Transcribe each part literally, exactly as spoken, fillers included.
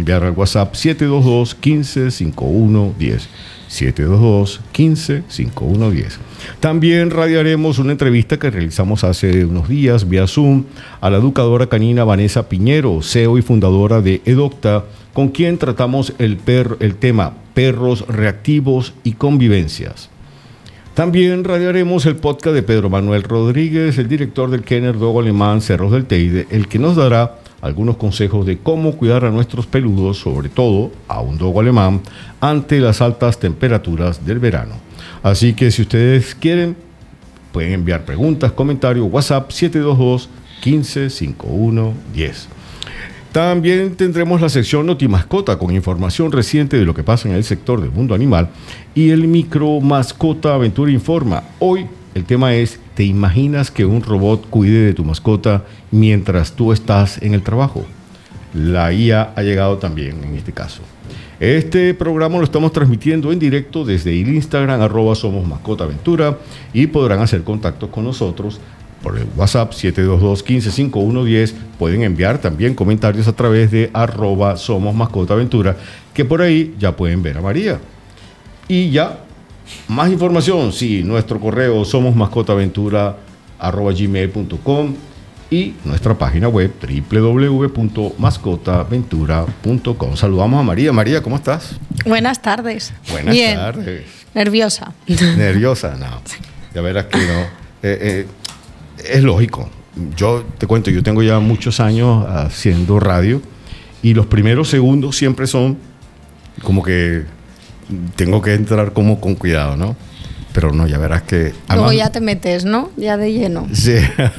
enviar al WhatsApp siete dos dos, uno cinco, cinco uno uno cero. siete dos dos, uno cinco, cinco uno uno cero. También radiaremos una entrevista que realizamos hace unos días vía Zoom a la educadora canina Vanessa Piñero, C E O y fundadora de Edocta, con quien tratamos el, per, el tema perros reactivos y convivencias. También radiaremos el podcast de Pedro Manuel Rodríguez, el director del Kenner Dogo Alemán Cerros del Teide, el que nos dará algunos consejos de cómo cuidar a nuestros peludos, sobre todo a un dogo alemán, ante las altas temperaturas del verano. Así que si ustedes quieren, pueden enviar preguntas, comentarios, WhatsApp siete dos dos, uno cinco, cinco uno uno cero. También tendremos la sección Notimascota con información reciente de lo que pasa en el sector del mundo animal y el micro Mascota Aventura Informa. Hoy el tema es: ¿te imaginas que un robot cuide de tu mascota mientras tú estás en el trabajo? La I A ha llegado también en este caso. Este programa lo estamos transmitiendo en directo desde el Instagram, arroba Somos Mascota Aventura, y podrán hacer contactos con nosotros por el WhatsApp siete dos dos, uno cinco, cinco uno uno cero. Pueden enviar también comentarios a través de arroba Somos Mascota Aventura, que por ahí ya pueden ver a María. Y ya, más información, sí, nuestro correo somosmascotaventura arroba gmail punto com y nuestra página web doble u doble u doble u punto mascotaventura punto com. Saludamos a María. María, ¿cómo estás? Buenas tardes. Buenas Bien. tardes. Nerviosa. Nerviosa, no. Ya verás que no. Eh, eh, es lógico. Yo te cuento, yo tengo ya muchos años haciendo radio y los primeros segundos siempre son como que tengo que entrar como con cuidado, ¿no? Pero no, ya verás que... Luego además, ya te metes, ¿no? Ya de lleno. Sí.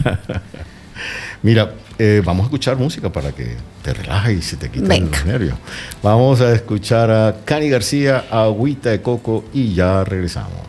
Mira, eh, vamos a escuchar música para que te relajes y se te quiten Venga. los nervios. Vamos a escuchar a Cani García, Agüita de Coco, y ya regresamos.